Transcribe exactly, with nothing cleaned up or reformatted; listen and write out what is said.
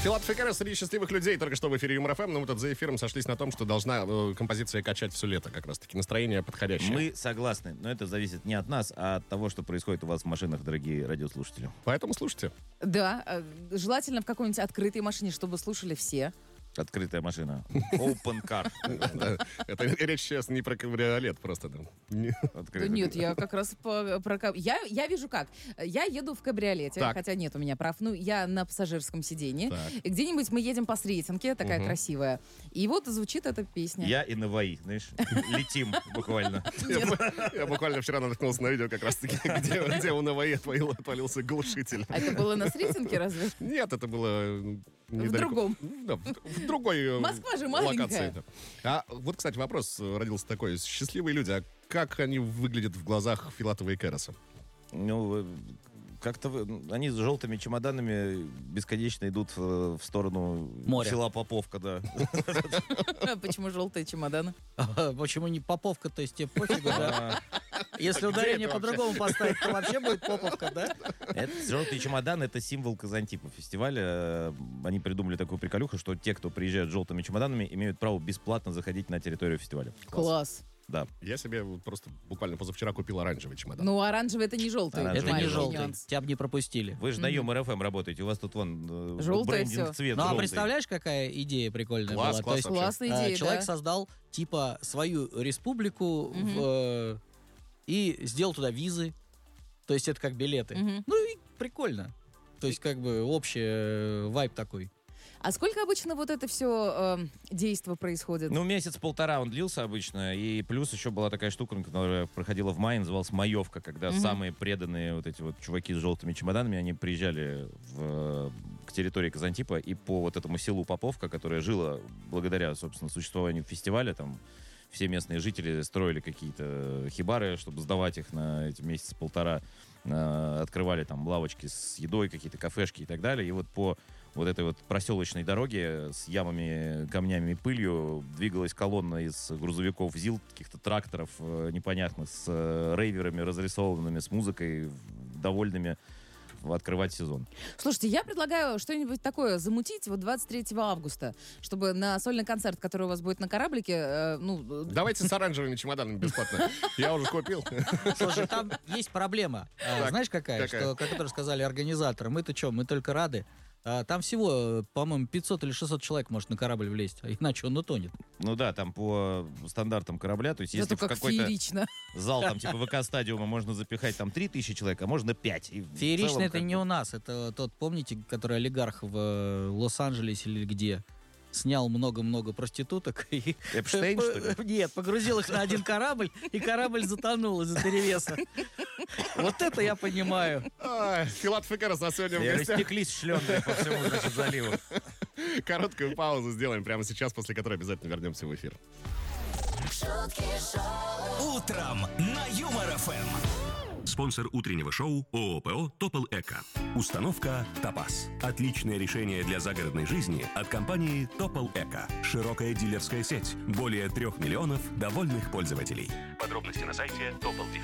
Филатов и Карра среди счастливых людей только что в эфире Юмор ФМ. Но мы тут за эфиром сошлись на том, что должна э, композиция качать все лето. Как раз таки настроение подходящее. Мы согласны, но это зависит не от нас, а от того, что происходит у вас в машинах, дорогие радиослушатели. Поэтому слушайте. Да, э, желательно в какой-нибудь открытой машине, чтобы слушали все. Открытая машина. Open car. Да, это речь сейчас не про кабриолет просто. Да. Не- Да нет, я как раз по- про... ка- Я, я вижу как. Я еду в кабриолете, Так. хотя нет у меня прав. Ну, я на пассажирском сидении. Так. И где-нибудь мы едем по Сретенке, такая красивая. И вот звучит эта песня. Я и Наваи, знаешь, летим буквально. Я, бу- я буквально вчера наткнулся на видео, как раз таки, где, где у Наваи отвалил- отвалился глушитель. А это было на Сретенке разве? Нет, это было недалеко. другом. Да, в, в другой э, Москва же маленькая. локации. Да. А вот, кстати, вопрос э, родился такой. Счастливые люди, а как они выглядят в глазах Филатова и Кэрроса? Ну, э, как-то вы- они с желтыми чемоданами бесконечно идут э, в сторону Моря. села Поповка, да. Почему желтые чемоданы? Почему не Поповка, то есть тебе пофигу, да? Если Где ударение это по-другому поставить, то вообще будет Поповка, да? Это желтый чемодан — это символ Казантипа фестиваля. Э, Они придумали такую приколюху, что те, кто приезжают с желтыми чемоданами, имеют право бесплатно заходить на территорию фестиваля. Класс. Да. Я себе вот просто буквально позавчера купил оранжевый чемодан. Ну, оранжевый это не желтый. Оранжевый Это не Маленький желтый. нюанс. Тебя бы не пропустили. Вы же на Юмор ФМ работаете, у вас тут вон э, Желтое брендинг всё. цвет Ну, а желтый. представляешь, какая идея прикольная Класс, была? класс То есть, вообще. Классная а, идея, человек да. создал, типа, свою республику в, э, и сделал туда визы. То есть это как билеты. Мгм. Ну и прикольно. То есть как бы общий э, вайб такой. А сколько обычно вот это все действо происходит? Ну, месяц-полтора он длился обычно, и плюс еще была такая штука, которая проходила в мае, называлась «Маевка», когда Мгм. самые преданные вот эти вот чуваки с желтыми чемоданами, они приезжали в, к территории Казантипа и по вот этому селу Поповка, которое жило благодаря, собственно, существованию фестиваля, там все местные жители строили какие-то хибары, чтобы сдавать их на эти месяца-полтора, э, открывали там лавочки с едой, какие-то кафешки и так далее, и вот по вот этой вот проселочной дороге с ямами, камнями и пылью двигалась колонна из грузовиков ЗИЛ, каких-то тракторов э, непонятных, с э, рейверами разрисованными, с музыкой, довольными открывать сезон. Слушайте, я предлагаю что-нибудь такое замутить вот двадцать третьего августа, чтобы на сольный концерт, который у вас будет на кораблике, э, ну... э, Давайте с оранжевыми чемоданами бесплатно. Я уже купил. Слушай, там есть проблема. А, Так, Знаешь, какая? какая? Что, как которые сказали организаторы, мы-то что, мы только рады. А, Там всего, по-моему, пятьсот или шестьсот человек может на корабль влезть, а иначе он утонет. Ну да, там по стандартам корабля, то есть если Зато в как какой-то феерично. зал там типа ВК-стадиума можно запихать там три тысячи человек, а можно пять. И в Феерично целом это как не бы- у нас, это тот, помните, который олигарх в э, Лос-Анджелесе или где снял много-много проституток и... Эпштейн, что ли? Нет, погрузил их на один корабль, и корабль затонул из-за перевеса. Вот это я понимаю. Ай, Филатов и Кэррос на сегодня в И гостях. растеклись шленные по всему, значит, заливу. Короткую паузу сделаем прямо сейчас, после которой обязательно вернемся в эфир. шутки шоу, Утром на Юмор ФМ. Спонсор утреннего шоу ООО ПО «Топол Эко». Установка «Топаз». Отличное решение для загородной жизни от компании «Топол Эко». Широкая дилерская сеть. Более трех миллионов довольных пользователей. Подробности на сайте топол точка